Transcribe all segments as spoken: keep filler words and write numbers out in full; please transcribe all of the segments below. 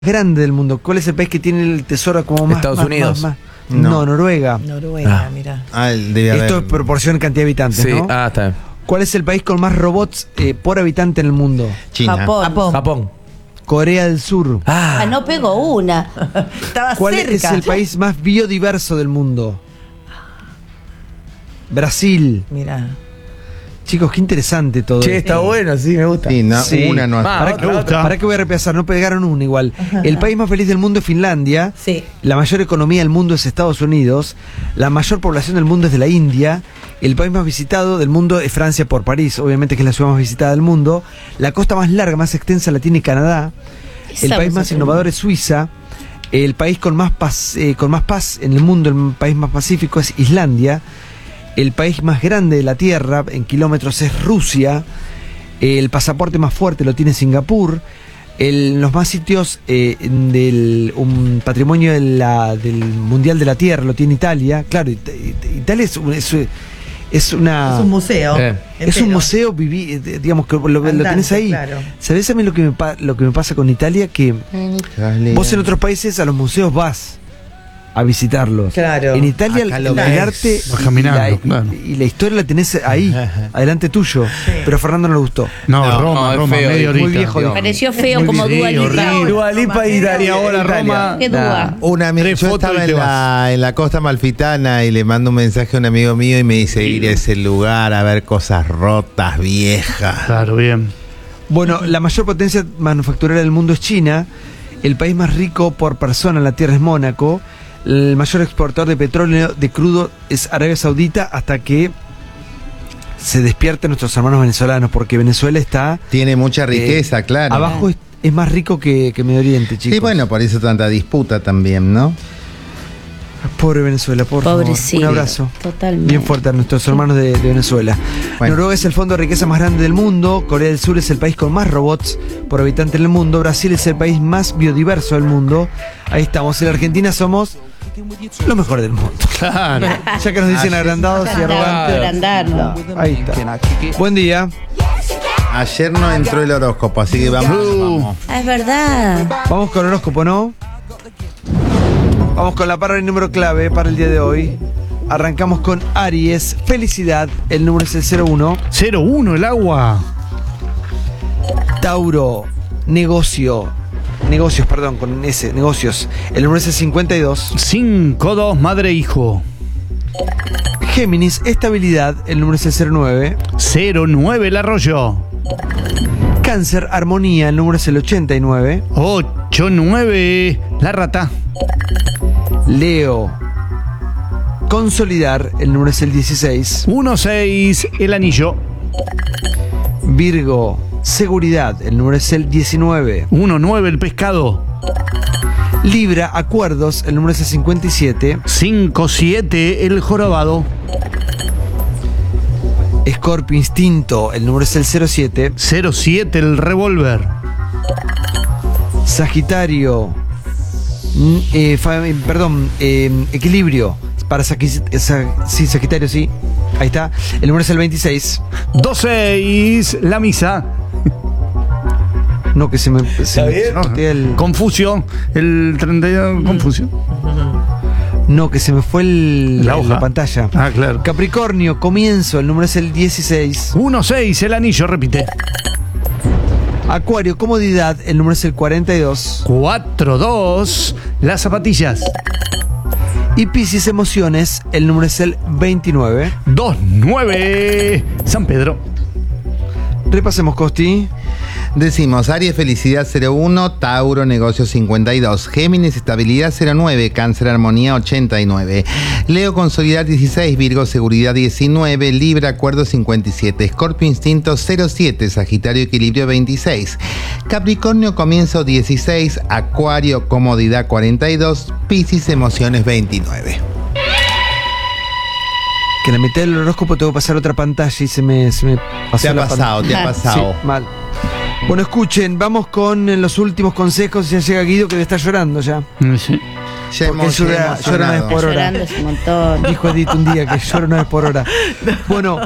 grande del mundo. ¿Cuál es el país que tiene el tesoro como más? Estados más, Unidos. Más, más? No. no, Noruega. Noruega, Ah. mira. Ah, el debe Esto haber. es proporción cantidad de habitantes, Sí, ¿no? ah, está bien. ¿Cuál es el país con más robots eh, por habitante en el mundo? China. Japón. Japón. Japón. Corea del Sur. Ah, Ah, no pegó una. Estaba ¿Cuál cerca. es el país más biodiverso del mundo? Brasil. Mira. Chicos, qué interesante todo che, esto. está bueno, sí, me gusta. Sí, no, Sí. una no Ah, hace. ¿Para, otra, qué, otra. ¿Para qué voy a repasar? No pegaron una igual. El país más feliz del mundo es Finlandia. Sí. La mayor economía del mundo es Estados Unidos. La mayor población del mundo es de la India. El país más visitado del mundo es Francia por París, obviamente que es la ciudad más visitada del mundo. La costa más larga, más extensa la tiene Canadá. El Esa país me más sorprendió. innovador es Suiza. El país con más paz, eh, con más paz en el mundo, el país más pacífico es Islandia. El país más grande de la Tierra en kilómetros es Rusia. El pasaporte más fuerte lo tiene Singapur. El, los más sitios eh, del un patrimonio de la- del Mundial de la Tierra lo tiene Italia. Claro, It- It- Italia es, un- es, es una... Es un museo. Eh. Es un entero. museo, viví, eh, digamos, que lo, lo Andante, tenés ahí. claro. ¿Sabés a mí lo que, me, pa- lo que me pasa con Italia? Que Dale. vos en otros países a los museos vas a visitarlos. Claro. En Italia Acá el, lo el ves. arte Vas y caminando, la, claro. y la historia la tenés ahí, adelante tuyo. Pero a Fernando no le gustó. No, No, Roma, no, es Roma, feo, media muy horita. viejo, Dios. Pareció feo Muy como bien, Dua horrible. Lipa. Dua Lipa y Italia. Y ahora Italia. Roma. ¿Qué Dua? Una amiga, Tres yo fotos estaba y te en vas. la, en la costa malfitana y le mando un mensaje a un amigo mío y me dice ir a ese lugar a ver cosas rotas, viejas. Claro, bien. Bueno, la mayor potencia manufacturera del mundo es China. El país más rico por persona en la Tierra es Mónaco. El mayor exportador de petróleo de crudo es Arabia Saudita, hasta que se despierten nuestros hermanos venezolanos, porque Venezuela está Tiene mucha riqueza, claro. abajo, es, es más rico que, que Medio Oriente, chicos. Sí, bueno, por eso tanta disputa también, ¿no? Pobre Venezuela, por Pobrecito. favor. Un abrazo. Totalmente. Bien fuerte a nuestros hermanos de, de Venezuela. Bueno. Noruega es el fondo de riqueza más grande del mundo. Corea del Sur es el país con más robots por habitante en el mundo. Brasil es el país más biodiverso del mundo. Ahí estamos. En la Argentina somos lo mejor del mundo. Claro. Ya que nos dicen agrandados y arrogantes. Agrandarlo. Ahí está. Buen día. Ayer no entró el horóscopo, así que vamos. vamos. Ah, es verdad. Vamos con horóscopo, ¿no? Vamos con la palabra y número clave para el día de hoy. Arrancamos con Aries. Felicidad. El número es el cero uno. cero uno el agua. Tauro, negocio, negocios, perdón, con S, negocios. El número es el cincuenta y dos. cinco dos madre e hijo. Géminis, estabilidad. El número es el cero nueve. cero nueve el arroyo. Cáncer, armonía. El número es el ochenta y nueve. ocho nueve la rata. Leo, consolidar. El número es el dieciséis. uno seis el anillo. Virgo, seguridad. El número es el diecinueve. uno nueve el pescado. Libra, acuerdos. El número es el cincuenta y siete. cinco siete el jorobado. Escorpio, instinto. El número es el cero siete. cero siete el revólver. Sagitario, mm, eh, fa- eh, perdón, eh, equilibrio. Para Saqui- Sa- sí, Sagitario, sí. Ahí está. El número es el veintiséis. dos seis la misa. No, que se me. Se ¿Está me bien? sortea el- Confucio. El treinta y dos Confucio. no, que se me fue el, La hoja. la pantalla. Ah, claro. Capricornio, comienzo. El número es el dieciséis. uno seis el anillo, repite. Acuario, comodidad. El número es el cuarenta y dos. cuatro dos las zapatillas. Y Piscis, emociones. El número es el veintinueve. dos nueve San Pedro. Repasemos, Costi. Decimos Aries, felicidad cero uno, Tauro, negocio cincuenta y dos, Géminis, estabilidad cero nueve, Cáncer, armonía ochenta y nueve, Leo, consolidar dieciséis, Virgo, seguridad diecinueve, Libra, acuerdo cincuenta y siete, Escorpio, instinto cero siete, Sagitario, equilibrio veintiséis, Capricornio, comienzo dieciséis, Acuario, comodidad cuarenta y dos, Piscis, emociones veintinueve. Que en la mitad del horóscopo tengo que pasar otra pantalla y se me, se me pasó Te ha la pasado, te ha pantalla. pasado. Sí, mal. Bueno, escuchen, vamos con los últimos consejos. Ya llega Guido, que debe estar llorando ya. Sí. Ya Porque hemos, llora- ya hemos llora una vez sonado. por hora. Llorando es un montón. Dijo Edith un día que llora una vez por hora. Bueno,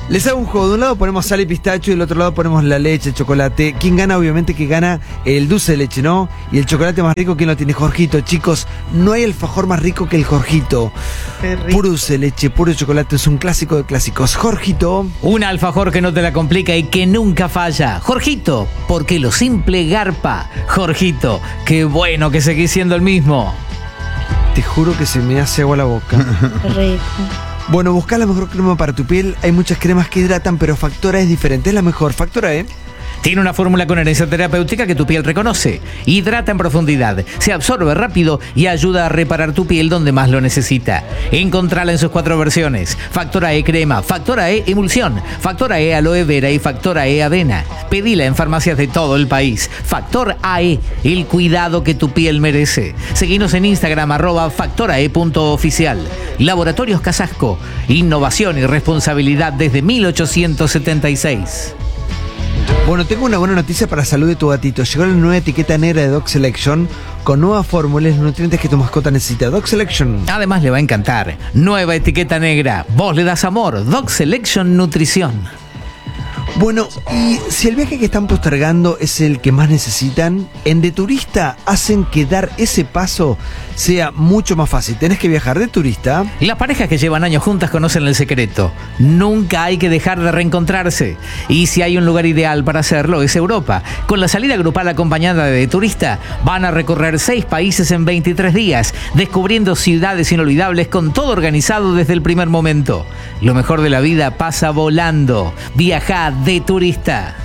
Les hago un juego. De un lado ponemos sal y pistacho y del otro lado ponemos la leche, el chocolate. ¿Quién gana? Obviamente que gana el dulce de leche, ¿no? Y el chocolate más rico, ¿quién lo tiene? Jorgito. Chicos, no hay alfajor más rico que el Jorgito. Puro dulce de leche, puro chocolate. Es un clásico de clásicos. Jorgito. Un alfajor que no te la complica y que nunca falla. Jorgito, porque lo simple garpa. Jorgito, qué bueno que seguís siendo el mismo. Te juro que se me hace agua la boca. Rico. Bueno, busca la mejor crema para tu piel. Hay muchas cremas que hidratan, pero Factora es diferente. Es la mejor. Factora, ¿eh? Tiene una fórmula con herencia terapéutica que tu piel reconoce. Hidrata en profundidad, se absorbe rápido y ayuda a reparar tu piel donde más lo necesita. Encontrala en sus cuatro versiones. Factora E crema, Factora E emulsión, Factora E aloe vera y Factora E avena. Pedila en farmacias de todo el país. Factor A E, el cuidado que tu piel merece. Seguinos en Instagram, arroba factorae.oficial. Laboratorios Casasco, innovación y responsabilidad desde mil ochocientos setenta y seis. Bueno, tengo una buena noticia para la salud de tu gatito. Llegó la nueva etiqueta negra de Dog Selection con nuevas fórmulas y los nutrientes que tu mascota necesita. Dog Selection. Además le va a encantar. Nueva etiqueta negra. Vos le das amor. Dog Selection Nutrición. Bueno, y si el viaje que están postergando es el que más necesitan, en De Turista hacen que dar ese paso sea mucho más fácil. Tenés que viajar de turista. Las parejas que llevan años juntas conocen el secreto. Nunca hay que dejar de reencontrarse. Y si hay un lugar ideal para hacerlo, es Europa. Con la salida grupal acompañada de De Turista, van a recorrer seis países en veintitrés días, descubriendo ciudades inolvidables con todo organizado desde el primer momento. Lo mejor de la vida pasa volando. Viaja De Turista.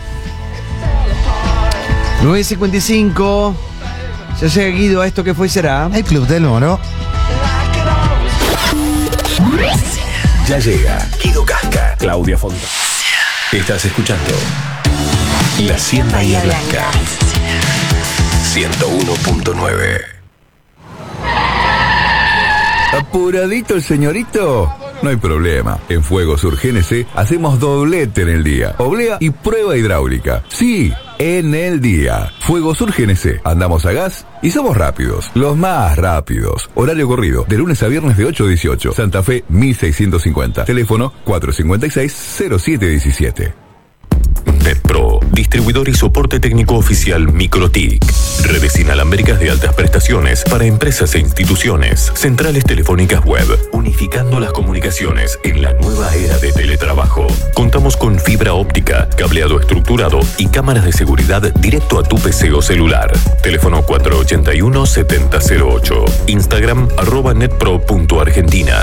nueve cincuenta y cinco. Ya llega Guido a esto que fue y será. El Club del Moro. Ya llega Guido Casca, Claudia Fonda. Estás escuchando La Cien Bahía Blanca. ciento uno punto nueve. ¿Apuradito el señorito? No hay problema. En Fuego Sur G N C hacemos doblete en el día. Oblea y prueba hidráulica. Sí, en el día. Fuego Sur G N C. Andamos a gas y somos rápidos. Los más rápidos. Horario corrido. De lunes a viernes de ocho a dieciocho. Santa Fe mil seiscientos cincuenta. Teléfono cuatro cinco seis, cero siete uno siete. NetPro, distribuidor y soporte técnico oficial MikroTik. Redes inalámbricas de altas prestaciones para empresas e instituciones. Centrales telefónicas web, unificando las comunicaciones en la nueva era de teletrabajo. Contamos con fibra óptica, cableado estructurado y cámaras de seguridad directo a tu P C o celular. Teléfono cuatro ocho uno, siete cero cero ocho. Instagram arroba netpro.argentina.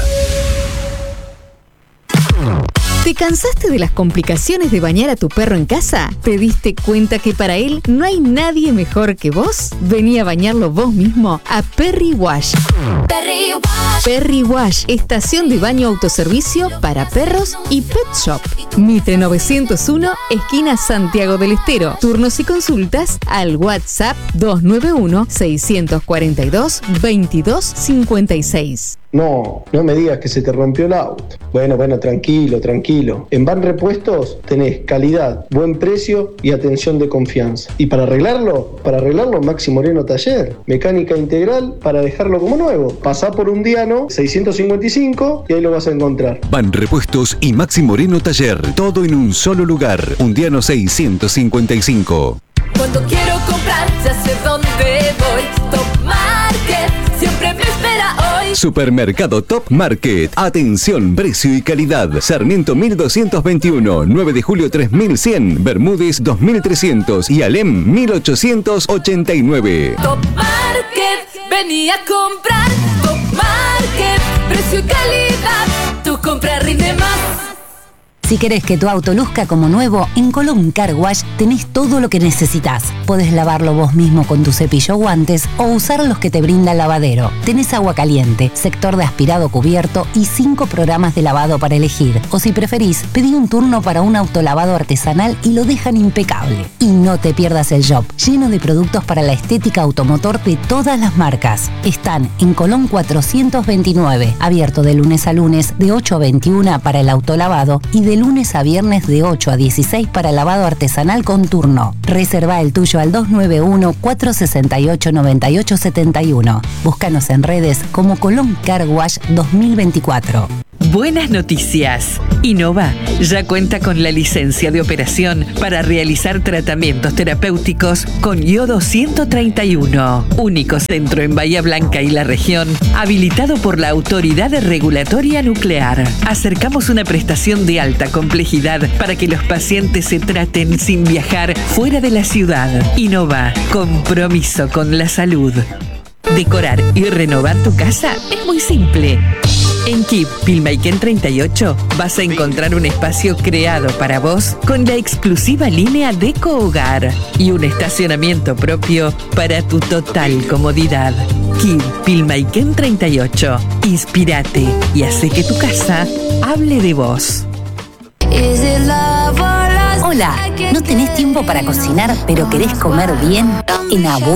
¿Te cansaste de las complicaciones de bañar a tu perro en casa? ¿Te diste cuenta que para él no hay nadie mejor que vos? Vení a bañarlo vos mismo a Perry Wash. Perry Wash. Perry Wash, estación de baño autoservicio para perros y pet shop. Mitre novecientos uno, esquina Santiago del Estero. Turnos y consultas al WhatsApp dos nueve uno, seis cuatro dos, veintidós cincuenta y seis. No, no me digas que se te rompió el auto. Bueno, bueno, tranquilo, tranquilo. En Van Repuestos tenés calidad, buen precio y atención de confianza. Y para arreglarlo, para arreglarlo, Maxi Moreno Taller. Mecánica integral para dejarlo como nuevo. Pasá por un Diano seiscientos cincuenta y cinco y ahí lo vas a encontrar. Van Repuestos y Maxi Moreno Taller. Todo en un solo lugar. Un Diano seiscientos cincuenta y cinco. Cuando quiero comprar, ya sé dónde voy. Top Market siempre me espera hoy. Supermercado Top Market. Atención, precio y calidad. Sarmiento mil doscientos veintiuno, nueve de julio tres mil cien, Bermúdez dos mil trescientos y Alem mil ochocientos ochenta y nueve. Top Market, vení a comprar. Top Market, precio y calidad. Tu compra rinde más. Si querés que tu auto luzca como nuevo, en Colón Car Wash tenés todo lo que necesitas. Podés lavarlo vos mismo con tu cepillo o guantes o usar los que te brinda el lavadero. Tenés agua caliente, sector de aspirado cubierto y cinco programas de lavado para elegir. O si preferís, pedí un turno para un autolavado artesanal y lo dejan impecable. Y no te pierdas el shop, lleno de productos para la estética automotor de todas las marcas. Están en Colón cuatrocientos veintinueve, abierto de lunes a lunes de ocho a veintiuna para el autolavado y de lunes a viernes de ocho a dieciséis para lavado artesanal con turno. Reserva el tuyo al dos nueve uno, cuatro seis ocho, nueve ocho siete uno. Búscanos en redes como Colón Car Wash dos mil veinticuatro. Buenas noticias. Innova ya cuenta con la licencia de operación para realizar tratamientos terapéuticos con yodo ciento treinta y uno. Único centro en Bahía Blanca y la región, habilitado por la Autoridad Regulatoria Nuclear. Acercamos una prestación de alta complejidad para que los pacientes se traten sin viajar fuera de la ciudad. Innova, compromiso con la salud. Decorar y renovar tu casa es muy simple. En Kip Pilmaiquén treinta y ocho vas a encontrar un espacio creado para vos con la exclusiva línea Deco Hogar y un estacionamiento propio para tu total comodidad. Kip Pilmaiquén treinta y ocho. Inspírate y hace que tu casa hable de vos. Hola, ¿no tenés tiempo para cocinar pero querés comer bien? En Abuela